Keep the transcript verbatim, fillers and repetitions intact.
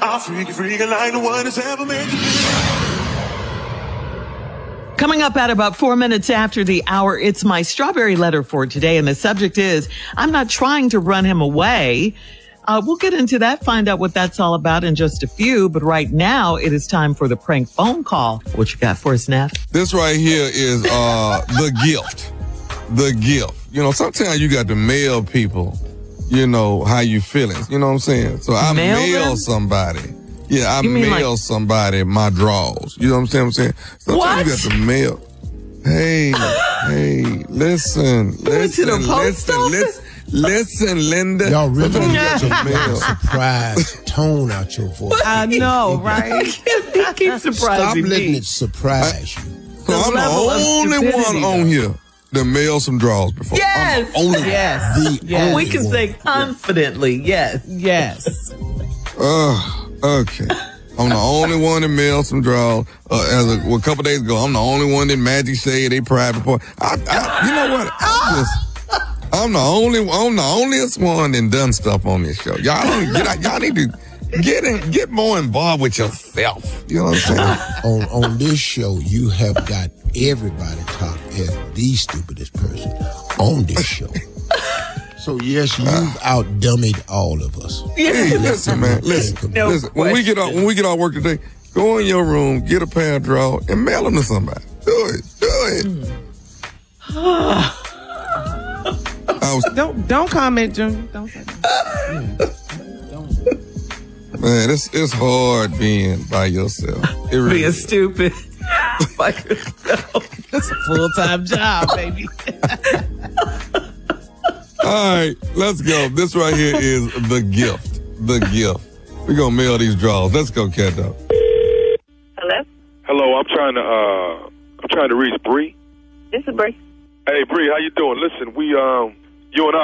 I'll freak you, freak you like the one that's ever made you feel. Coming up at about four minutes after the hour, it's my strawberry letter for today. And the subject is, I'm not trying to run him away. Uh, we'll get into that, find out what that's all about in just a few. But right now, it is time for the prank phone call. What you got for us, Neff? This right here is uh, the gift. The gift. You know, sometimes you got to mail people, you know, how you feeling. You know what I'm saying? So I Mail mail them? somebody. Yeah, I You mean mail like- somebody my drawers. You know what I'm saying? I'm saying sometimes What? you got to mail. Hey, hey, listen, went to listen, the post listen, office? listen, listen, Linda. Y'all really Sometimes you get got to your mail. surprise tone out your voice. I know, right? He keeps Stop surprising letting me. it surprise you. So I'm level the of only stupidity, one on here that mailed some drawers before. Yes. I'm the only one. Yes. The Yes. only We can one. say confidently, yes. Yes. Uh, okay. I'm the only one that mailed some drawers. Uh, as a, well, a couple days ago, I'm the only one that Magic said they private part. I, I, you know what? I'm just, I'm the only, I'm the onlyest one that done stuff on this show. Y'all don't get, out- y'all need to get in, get more involved with yourself. You know what I'm saying? on on this show, you have got everybody top as the stupidest person on this show. So yes, you've out dummied all of us. Hey, listen, man, listen, No listen. When we get off, when we get off work today, go in your room, get a pair of drawers, and mail them to somebody. Do it, do it. I was, Don't don't comment, Junior. Don't say that. man, it's it's hard being by yourself. It really Being is. stupid. By yourself. It's a full time job, baby. All right, let's go. This right here is the gift. The gift. We're gonna mail these drawers. Let's go, cat dog. Hello, Hello, I'm trying to uh I'm trying to reach Bree. this is Bree. Hey Bree, how you doing? Listen, we um you and I